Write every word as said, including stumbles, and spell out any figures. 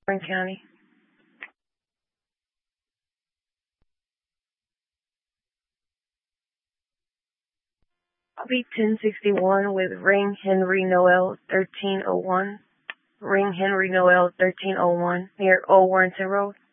Warren County. Beat ten sixty-one with ring Henry Noel thirteen oh one. Ring Henry Noel thirteen oh one near Old Warrenton Road.